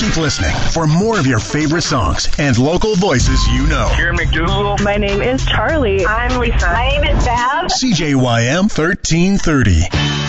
Keep listening for more of your favorite songs and local voices you know. Karen McDougal. My name is Charlie. I'm Lisa. My name is Bev. CJYM 1330.